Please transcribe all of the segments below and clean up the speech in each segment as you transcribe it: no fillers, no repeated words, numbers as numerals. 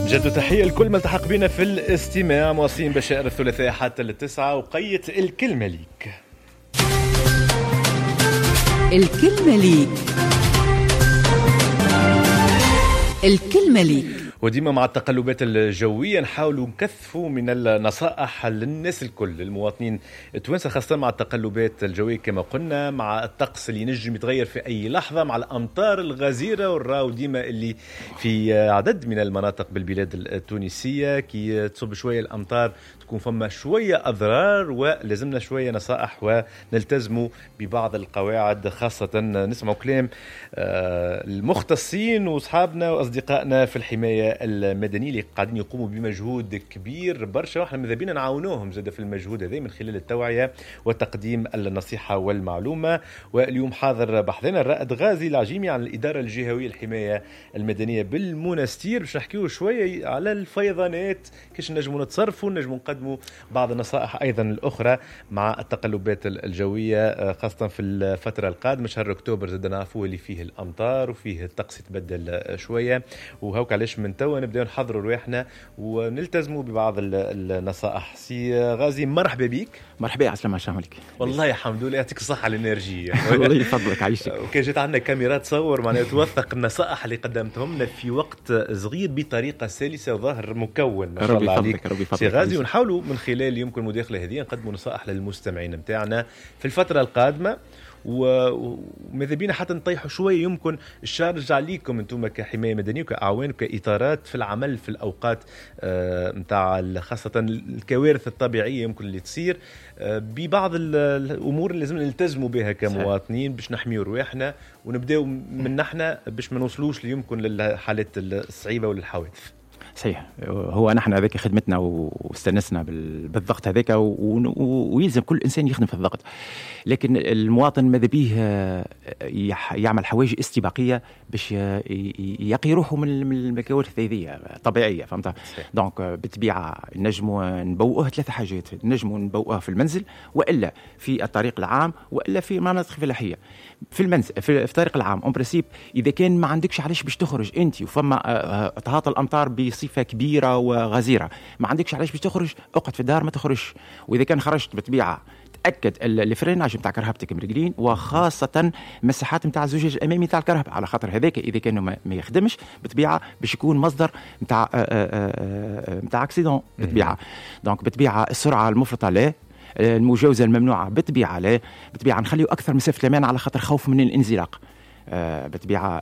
جد تحية الكل ملتحق بنا في الاستماع، مواصلين بشائر الثلاثاء حتى التسعة، وقيت الكلمة ليك. الكلمة ليك. الكلمة ليك. وديما مع التقلبات الجوية نحاولوا نكثفوا من النصائح للناس الكل، المواطنين التوانسة، خاصة مع التقلبات الجوية كما قلنا، مع الطقس اللي نجم يتغير في أي لحظة، مع الأمطار الغزيرة والراو ديما اللي في عدد من المناطق بالبلاد التونسية كي تصب شوية الأمطار تكون فما شوية أضرار، ولازمنا شوية نصائح ونلتزموا ببعض القواعد، خاصة نسمع كلام المختصين وأصحابنا وأصدقائنا في الحماية المدنية اللي قاعدين يقوموا بمجهود كبير برشا، واحنا ماذا بينا نعاونوهم زاد في المجهود هذا من خلال التوعية وتقديم النصيحة والمعلومة. واليوم حاضر بحثنا الرائد غازي العجيمي عن الإدارة الجهوية الحماية المدنية بالمنستير، باش نحكيو شوية على الفيضانات، كيش نجموا نتصرفوا، نجموا نقدموا بعض النصائح أيضا الأخرى مع التقلبات الجوية، خاصة في الفترة القادمة. شهر أكتوبر زاد نعرفوه اللي فيه الأمطار وفيه الطقس يتبدل شوية، وهوك علاش من توا نبدأ نحضروا رواحنا ونلتزموا ببعض النصائح. سي غازي مرحبا بك. مرحبا، عسلامة، السلام عليكم. والله الحمد لله، يعطيك الصحة الانرجية. الله يفضلك، عايشك. وكان جات عندنا كاميرا تصور معناها توثق النصائح اللي قدمتهم لنا في وقت صغير بطريقة سلسة وظاهر مكون، ما شاء الله عليك سي غازي. ونحاولوا من خلال يمكن المداخلة هذه نقدموا نصائح للمستمعين متاعنا في الفترة القادمة، وماذا بينا حتى نطيحوا شوية يمكن الشارج عليكم انتم كحماية مدنية وكأعوان وكإطارات في العمل في الأوقات متاع خاصة الكوارث الطبيعية يمكن اللي تصير، ببعض الأمور اللي لازم نلتزموا بها كمواطنين باش نحميوا رواحنا ونبداو من نحن باش ما نوصلوش يمكن للحالات الصعيبة وللحوادث. صحيح، هو نحن هذاك خدمتنا واستنسنا بالضغط هذاك، ويلزم كل إنسان يخدم في الضغط، لكن المواطن ماذا بيه يعمل حواجز استباقية باش يقي روحه من الكوارث هذه طبيعية، فهمت؟ دونك بالطبيعة نجموا نبوءه ثلاثة حاجات، نجموا نبوءه في المنزل، وإلا في الطريق العام، وإلا في مناطق فلاحية. في المنزل في الطريق العام اون برينسيپ، اذا كان ما عندكش علاش باش تخرج انت وفما تهاطل الامطار بصفه كبيره وغزيره، ما عندكش علاش باش تخرج، اقعد في الدار ما تخرجش. واذا كان خرجت بالطبيعه تاكد الفريناج نتاع كرهبتك مرقلين، وخاصه مساحات نتاع الزجاج الامامي نتاع الكرهبه، على خاطر هذاك اذا كان ما يخدمش بالطبيعه باش يكون مصدر نتاع اكسيدون بالطبيعه. دونك بالطبيعه السرعه المفرطه لا، المجاوزة الممنوعة بالطبيعة لا، بالطبيعة نخليو أكثر مسافة الأمان على خاطر خوف من الانزلاق بالطبيعة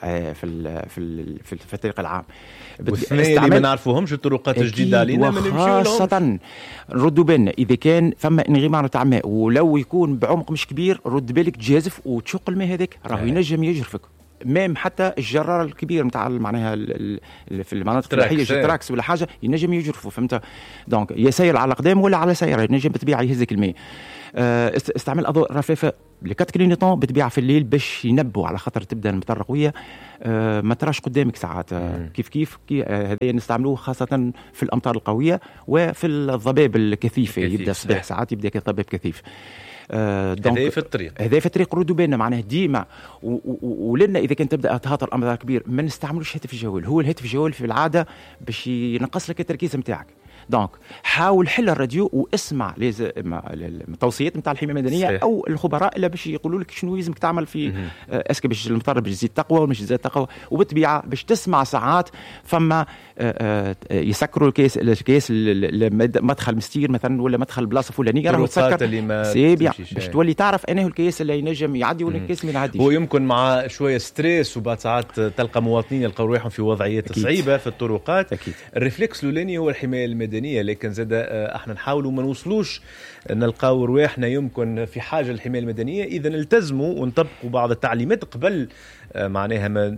في الطريق العام. والثانية اللي ما نعرفوهمش الطرقات الجديدة علينا ما نمشيو لهم، خاصة ردوا بالنا إذا كان فما انغمار تاع ماء ولو يكون بعمق مش كبير، رد بالك تجازف وتشق الماء هذاك، راهو ينجم يجرفك. مام حتى الجرار الكبير نتاع معناها في المناطق الفلاحيه التراكس ولا حاجه ينجم يجرفوا، فهمت؟ دونك يسير على قدام ولا على سياره ينجم بالطبيعه يهزك الماء. استعمل اضواء رفافه لكات كلينيطون بالطبيعه في الليل باش ينبوا، على خاطر تبدا المطر قويه ما تراش قدامك ساعات. كيف هذا نستعملوه خاصه في الامطار القويه وفي الضباب الكثيفه، يبدا الصباح ساعات يبدا كضباب كثيف. هذا في الطريق ردوا بالنا معناه ديما. ولنا اذا كان تبدا تهاطل امطار كبير ما نستعملوش هاتف الجوال. هو الهاتف الجوال في العاده باش ينقص لك التركيز نتاعك. دونك حاول حل الراديو واسمع التوصيات نتاع الحمايه المدنيه صحيح. او الخبراء اللي باش يقولوا لك شنو لازمك تعمل في اسكو باش المطر باش يزيد تقوى ولا مش يزيد تقوى. وبالطبيعه باش تسمع ساعات فما يسكروا الكيس مدخل مستير مثلا ولا مدخل بلاصه فلانيه راهو تسكر باش تولي تعرف انه الكيس اللي ينجم يعدي ولا الكيس ما يعديش. هو يمكن مع شويه ستريس وبعد ساعات تلقى مواطنين يلقوا روحهم في وضعيات صعيبه في الطرقات. الريفلكس الاولاني هو الحمايه المدنيه، لكن زاد احنا نحاولوا ما نوصلوش نلقاو رواحنا يمكن في حاجه للحمايه المدنيه اذا نلتزموا ونطبقوا بعض التعليمات قبل معناها ما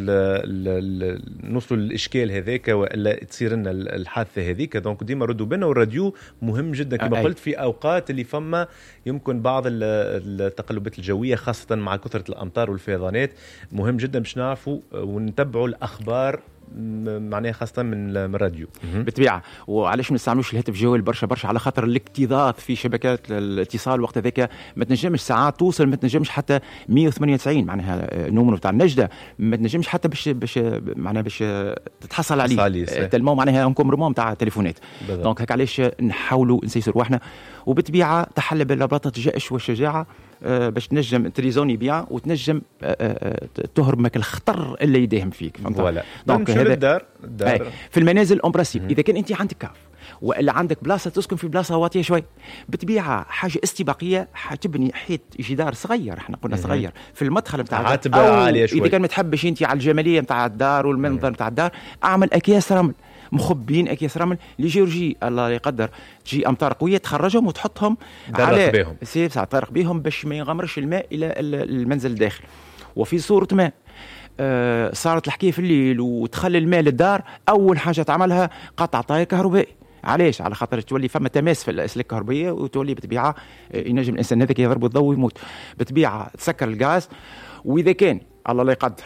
نوصلوا للإشكال هذاك وإلا تصير لنا الحادثة هذيك. دونك ديما ردوا بنا، والراديو مهم جدا كما قلت في أوقات اللي فما يمكن بعض التقلبات الجوية خاصة مع كثرة الأمطار والفيضانات. مهم جدا باش نعرفوا ونتبعوا الأخبار معناها خاصه من الراديو. بالطبيعه. وعلاش ما نستعملوش الهاتف جوال برشا على خاطر الاكتظاظ في شبكات الاتصال وقت هذاك ما تنجمش ساعات توصل، ما تنجمش حتى 198 معناها النمر نتاع النجده ما تنجمش حتى باش تتحصل عليه تلمو معناها انكمبرمون نتاع التليفونات. دونك هكا علاش نحاولوا نسيسوا رواحنا، وبالطبيعه تحلى بالرباطه الجأش والشجاعه باش تنجم تريزوني بيان وتنجم تهرب ماك الخطر اللي يداهم فيك. فوالا دونك هذا الدار في المنازل اون برانسيب. اذا كان انت عندك كاف والا عندك بلاصه تسكن في بلاصه واطيه شوي، بالطبيعه حاجه استباقيه حتبني حيط جدار صغير، احنا قلنا صغير في المدخل نتاع عاليه شوي. اذا كان ما تحبش انت على الجماليه نتاع الدار والمنظر نتاع الدار، اعمل اكياس رمل، مخبين اكياس رمل لجيورجي الله يقدر تجي امطار قويه تخرجهم وتحطهم على ساعه تطرق بهم باش ما يغمرش الماء الى المنزل الداخل. وفي صوره ماء صارت الحكايه في الليل وتخلي الماء للدار، اول حاجه تعملها قطع طاير كهربائي. علاش؟ على خاطر تولي فما تماس في الاسلاك الكهربائيه وتولي بطبيعه ينجم الانسان هذاك يضرب الضوء ويموت. بطبيعه تسكر الغاز، واذا كان الله لا يقدر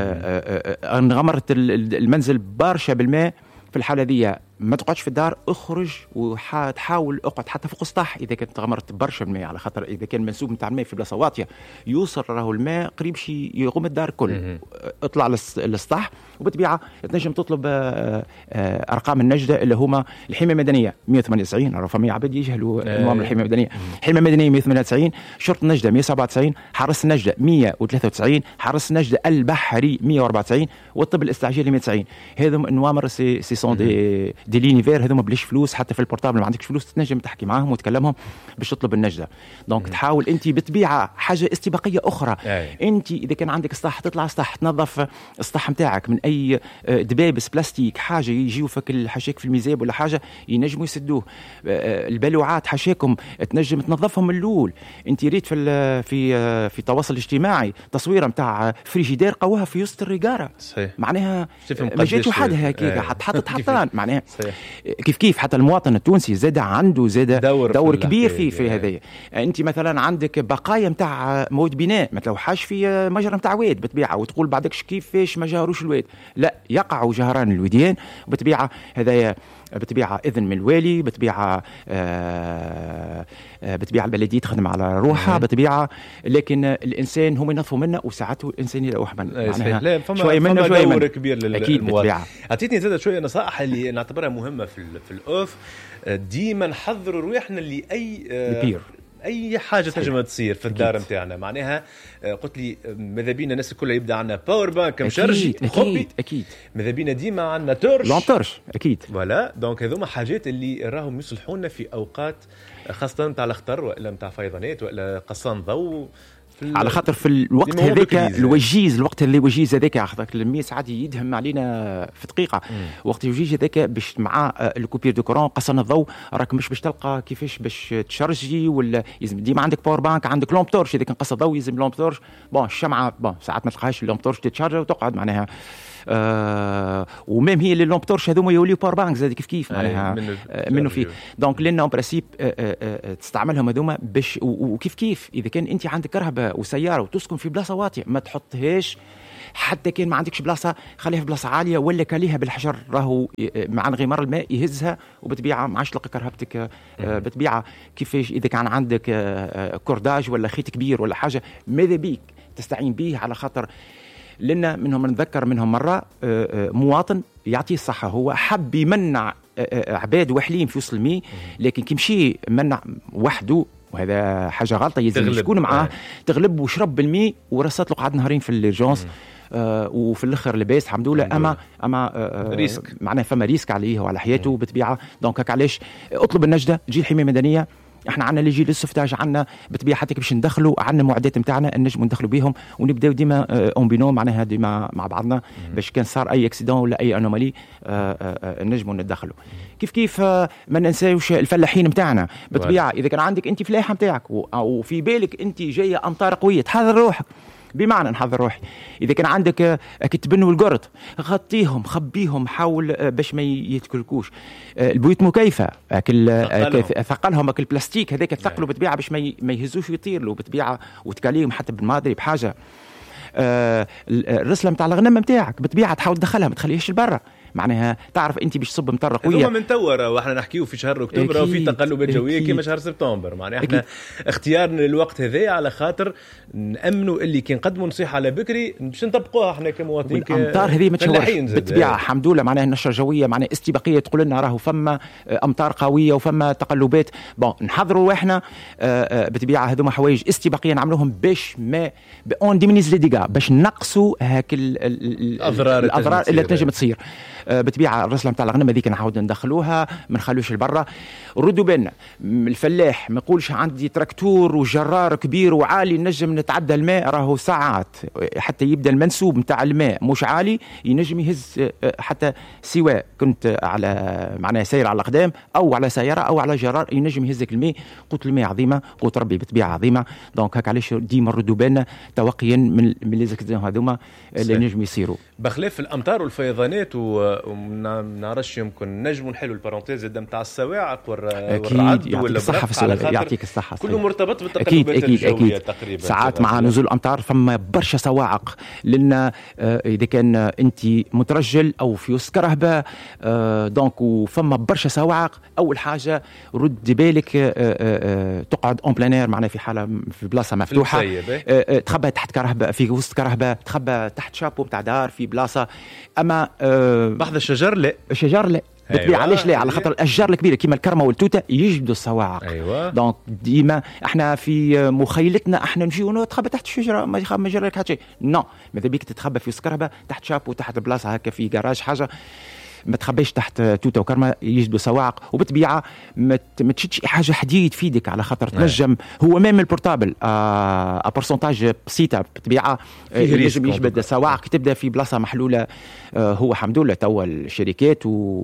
انغمرت المنزل برشا بالماء، في الحاله دي ما تقعدش في الدار، اخرج وتحاول اقعد حتى فوق السطح اذا كانت غمرت برشا الماء، على خاطر اذا كان منسوب نتاع الماء في بلاصه واطيه يوصل راهو الماء قريب شي يغم الدار كل. اطلع للسطح، وبالطبيعه تنجم تطلب ارقام النجده اللي هما الحمايه المدنيه 198. راه فما عباد يجهلوا نوامر الحمايه المدنيه. الحمايه المدنيه 198، شرطه النجده 197، حرس النجده 193، حرس النجده البحري 194، والطب الاستعجالي 190. هذم النوامر سي سون دي لينيفير، هذوما بلاش فلوس، حتى في البورتابل ما عندكش فلوس تنجم تحكي معاهم وتكلمهم باش تطلب النجده. دونك تحاول انت بطبيعه حاجه استباقيه اخرى. انت اذا كان عندك سطح تطلع سطح تنظف السطح نتاعك من اي دبابس بلاستيك، حاجه يجيو فك الحشاك في الميزاب ولا حاجه ينجموا يسدوه. البلوعات حشاكم تنجم تنظفهم من الاول. انت ريت في التواصل الاجتماعي تصويره نتاع فريجيدير قوها في وسط الريقاره، معناها ما جات وحدها هكاك حطت حطان معناها كيف حتى المواطن التونسي زاد عنده دور كبير في هذايا. انت مثلا عندك بقايا نتاع مواد بناء ما تلوحاش في مجرى نتاع واد بطبيعه، وتقول بعدكش كيفاش ما جاروش الواد، لا يقعوا جهران الوديان بطبيعه. هذايا بطبيعه اذن من الوالي، بطبيعه البلديه تخدم على روحها بطبيعه، لكن الانسان هم ينظفوا منه وساعته الانسان يروح معناها شويه منه شويه دور كبير للمواطن. اعطيتني زاد شويه نصائح اللي نعتبرها مهمه في الاوف. ديما نحضروا رواحنا اللي اي حاجه تنجم تصير في الدار نتاعنا. معناها قلت لي ماذا بينا الناس الكل يبدا عندنا باور بانك مشرج مخبي، اكيد ماذا بينا ديما عندنا تورش اكيد. فوالا دونك هذوما حاجات اللي راهم يصلحونا في اوقات خاصه نتاع الخطر ولا نتاع فيضانات ولا قصان ضوء، على خاطر في الوقت هذاك الوجيز، الوقت اللي وجيز هذاك اخذك الميس عادي يدهم علينا في دقيقه. وقت الوجيز هذاك باش مع الكوبير دو كورون قصنا الضوء راك مش باش تلقى كيفاش باش تشارجي، ولا لازم ديما عندك باور بانك، عندك لومب تورش. اذا كان قص الضوء يلزم لومب تورش. الشمعه ساعات ما تلقاهاش اللومب تورش تتشارج وتقعد معناها وميم هي اللي لومب تورش هذوما يوليو باور بانك زاد كيف معناها منه فيه. دونك لنا اون برانسيب تستعملهم هذوما باش وكيف اذا كان انت عندك كرهبه وسياره وتسكن في بلاصه واطيه ما تحطهاش، حتى كان ما عندكش بلاصه خليها في بلاصه عاليه ولا كليها بالحجر، راهو مع انغمار الماء يهزها وبطبيعه ما عادش تلقى كرهبتك. بطبيعه كيفاش اذا كان عندك كورداج ولا خيط كبير ولا حاجه ماذا بيك تستعين به، على خاطر لنا منهم نتذكر منهم مره مواطن يعطيه الصحه، هو حب يمنع عباد وحليم في وسط المي، لكن كيمشي منع وحده وهذا حاجه غلطه، يلزم يكون معاه تغلب وشرب بالمي ورصت له قعد نهارين في الجونس. وفي الاخر لباس الحمد لله. اما ريسك معناه فما ريسك عليه وعلى حياته بطبيعه. دونك هكا علاش اطلب النجده، تجي الحمايه المدنيه. احنا عندنا اللي يجي للسفتاج، عندنا بطبيعه حتى باش ندخلوا عندنا معدات نتاعنا نجموا ندخلوا بهم ونبداو ديما اون بينو معناها ديما مع بعضنا باش كان صار اي اكسيدون ولا اي انومالي نجموا ندخلوا. كيف ما ننساوش الفلاحين نتاعنا بطبيعه. اذا كان عندك انت فلاحه نتاعك وفي بالك انت جايه امطار قويه تحضر روحك، بمعنى نحضر روحي. إذا كان عندك التبن والقرط غطيهم خبيهم، حاول باش ما يتكلكوش. البيوت مكيفة ثقلهم البلاستيك هذاك ثقلوا بطبيعة باش ما يهزوش ويطير له بطبيعة، وتكاليهم حتى بالمادري بحاجة. الرسله نتاع الغنم نتاعك بالطبيعه تحاول تدخلها ما تخليهاش لبرا، معناها تعرف انت باش تصب مطره قويه. هذوما من توا واحنا نحكيو في شهر اكتوبر وفي تقلبات جويه كما شهر سبتمبر، معناها احنا اختيارنا للوقت هذا على خاطر نامنوا اللي كي نقدموا نصيحه على بكري باش نطبقوها احنا كمواطنين. الامطار هذه ما تشوفش بالطبيعه الحمد لله، معناها النشره الجويه معناها استباقيه تقول لنا راهو فما امطار قويه وفما تقلبات. بون نحضروا احنا بالطبيعه هذوما حوايج استباقيه نعملوهم باش ما اون ديمينيز لي ديغا، باش نقصوا هاك الاضرار اللي تنجم تصير. بالطبيعه الرسله نتاع الغنم هذيك نعاود ندخلوها ما نخلوش لبرا. ردوا بالنا الفلاح ما يقولش عندي تراكتور وجرار كبير وعالي نجم نتعدى الماء، راهو ساعات حتى يبدا المنسوب نتاع الماء مش عالي ينجم يهز حتى سواء كنت على معناها سير على الأقدام أو على سيارة أو على جرار ينجم يهزك الماء. قوة الماء عظيمة، قوة ربي بالطبيعة عظيمة. دونك هكا علاش ديما ردوا بالنا توقيا من لي زاكسيدون هذوما اللي نجم يصيروا. بخلاف الأمطار والفيضانات ونعرفش يمكن نجموا نحلوا البارونتيز نتاع الصواعق والرعد يعطيك الصحة كله مرتبط بالتقلبات الجوية تقريبا. ساعات مع نزول الأمطار فما برشا صواعق، لأن إذا كان أنت مترجل أو في وسط كرهبة دونك وفما برشا صواعق. أول حاجة رد بالك تقعد اون بلانير معناها في حالة في بلاصة مفتوحة، تخبى تحت كرهبة في وسط كرهبة، تخبى تحت شابو بتاع دار في بلاصة. أما بعض الشجر لا، الشجر لا بالطبيعة. علاش لا؟ على خاطر الاشجار الكبيره كيما الكرمه والتوته يجبدوا الصواعق. ايوه دونك ديما احنا في مخيلتنا احنا نمشيو نتخبى تحت الشجره ما يجرى لك حتى شيء. نو ماذا بيك تتخبى في سكربه تحت شابو تحت بلاصه هكا في جراج حاجه، ما تخبيش تحت توته وكرمه يجدوا صواعق. وبالطبيعه ما تشدش حاجه حديد في يدك على خاطر تنجم هو ميم البورتابل بورسونتاج بسيطه بالطبيعه ينجم يجبد صواعق. تبدا في بلاصه محلوله هو الحمد لله توا الشركات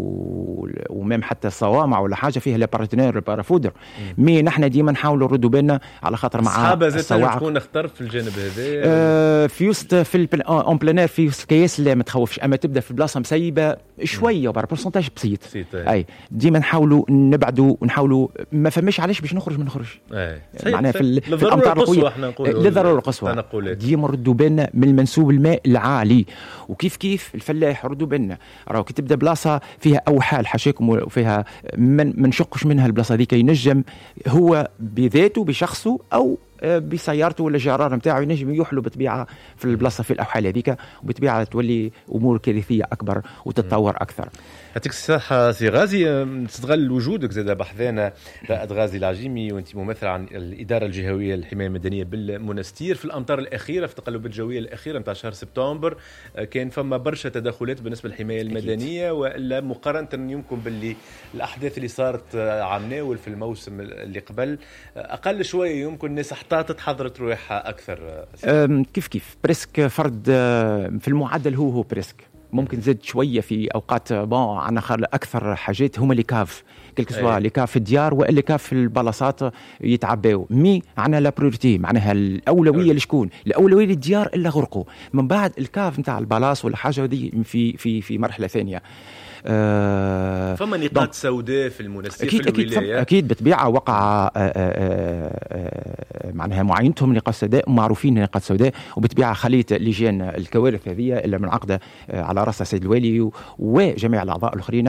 وميم حتى الصوامع ولا حاجه فيها لي بارتنير البارافودر. مي نحن ديما نحاولوا نردوا بالنا على خاطر مع الصواعق تكون اختار في الجانب هذا في وسط في اون بلانير في وسط كياس لا ما تخوفش. اما تبدا في بلاصه مسيبه شويه وبر بورسونتاج بسيط اي ديما نحاولوا نبعدوا ونحاولوا ما فماش علاش باش نخرج معناها في الامطار القويه للضروره القصوى. ديما ردوا بالنا من المنسوب الماء العالي. وكيف الفلاح ردوا بالنا راهو كي تبدا بلاصه فيها اوحال حاشاكم وفيها ما نشقش منها البلاصه هذيك ينجم هو بذاته بشخصه او بسيارته ولا جرار نتاعو ينجم يحلو بطبيعه في البلاصه في الاوحال هذيك، وبطبيعه تولي امور كارثيه اكبر وتتطور اكثر. يعطيك الصحة سي غازي. نستغل وجودك زاد بحذانا رائد غازي العجيمي وانت ممثل عن الإدارة الجهوية للحماية المدنية بالمنستير. في الأمطار الأخيرة في التقلبات الجوية الأخيرة نتاع شهر سبتمبر كان فما برشا تدخلات بالنسبة للحماية المدنية، وإلا مقارنة يمكن باللي الأحداث اللي صارت عام ناول في الموسم اللي قبل أقل شوية يمكن الناس احتاطت حضرت روحها أكثر. كيف بريسك فرد في المعدل هو بريسك ممكن زاد شويه في اوقات عنا اكثر حاجات هما لي كاف كلك سوا لي كاف في الديار والا كاف في البلاصات يتعباو. مي عنا لا بريورتي معناها الاولويه لشكون؟ الاولويه للديار الا غرقوا، من بعد الكاف نتاع البلاص ولا حاجه هذه في مرحله ثانيه. فما نقاط سوداء في المنستير في الولاية أكيد بطبيعة وقع معناها معينتهم نقاط سوداء معروفين نقاط سوداء. وبطبيعة خليت لجان الكوارث هذه اللي منعقدة على رأس السيد الوالي وجميع الأعضاء الآخرين